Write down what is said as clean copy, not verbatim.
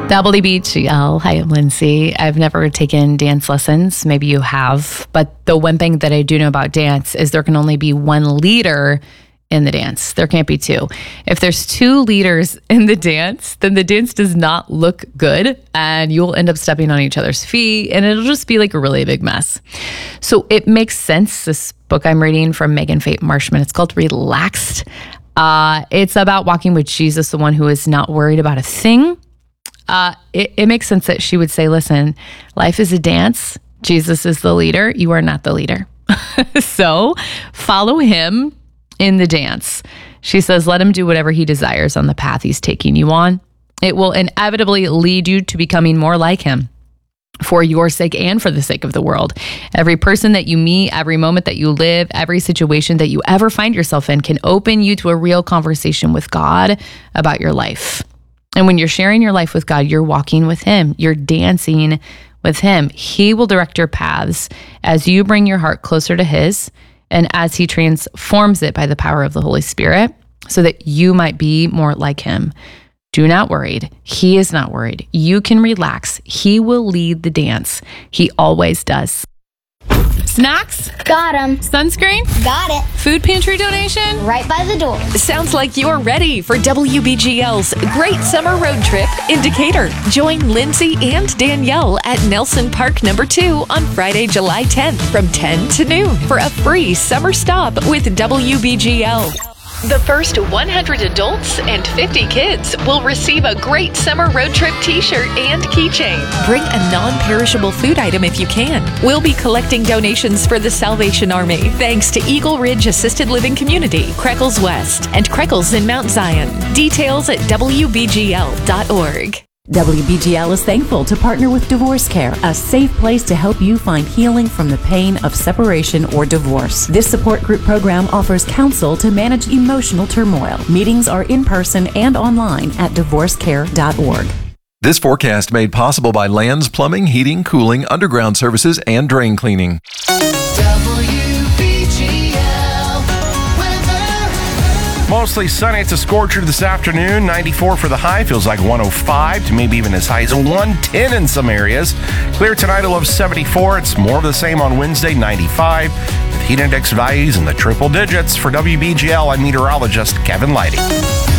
WBGL. Hi, I'm Lindsay. I've never taken dance lessons. Maybe you have. But the one thing that I do know about dance is there can only be one leader in the dance. There can't be two. If there's two leaders in the dance, then the dance does not look good and you'll end up stepping on each other's feet and it'll just be like a really big mess. So it makes sense. This book I'm reading from Megan Fate Marshman, it's called Relaxed. It's about walking with Jesus, the one who is not worried about a thing. It makes sense that she would say, listen, life is a dance. Jesus is the leader. You are not the leader. So follow him in the dance. She says, let him do whatever he desires on the path he's taking you on. It will inevitably lead you to becoming more like him for your sake and for the sake of the world. Every person that you meet, every moment that you live, every situation that you ever find yourself in can open you to a real conversation with God about your life. And when you're sharing your life with God, you're walking with him. You're dancing with him. He will direct your paths as you bring your heart closer to his and as he transforms it by the power of the Holy Spirit so that you might be more like him. Do not worry. He is not worried. You can relax. He will lead the dance. He always does. Snacks? Got 'em. Sunscreen? Got it. Food pantry donation? Right by the door. Sounds like you're ready for WBGL's Great Summer Road Trip in Decatur. Join Lindsay and Danielle at Nelson Park No. 2 on Friday, July 10th from 10 to noon for a free summer stop with WBGL. The first 100 adults and 50 kids will receive a Great Summer Road Trip t-shirt and keychain. Bring a non-perishable food item if you can. We'll be collecting donations for the Salvation Army thanks to Eagle Ridge Assisted Living Community, Creckles West, and Creckles in Mount Zion. Details at WBGL.org. WBGL is thankful to partner with Divorce Care, a safe place to help you find healing from the pain of separation or divorce. This support group program offers counsel to manage emotional turmoil. Meetings are in person and online at divorcecare.org. This forecast made possible by Lands Plumbing, Heating, Cooling, Underground Services, and Drain Cleaning. Mostly sunny. It's a scorcher this afternoon. 94 for the high. Feels like 105 to maybe even as high as 110 in some areas. Clear tonight, a low of 74. It's more of the same on Wednesday, 95. With heat index values in the triple digits. For WBGL, I'm meteorologist Kevin Leidy.